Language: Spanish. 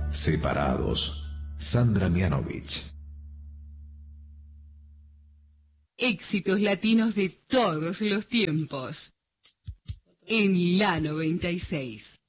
Separados, Sandra Mianovich. Éxitos latinos de todos los tiempos. En la 96.